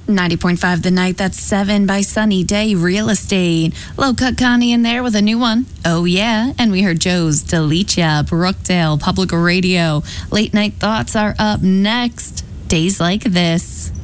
90.5 The Night, that's 7 by Sunny Day Real Estate. Low Cut Connie in there with a new one. Oh yeah, and we heard Joe's Delicia, Brookdale Public Radio. Late Night Thoughts are up next. Days Like This.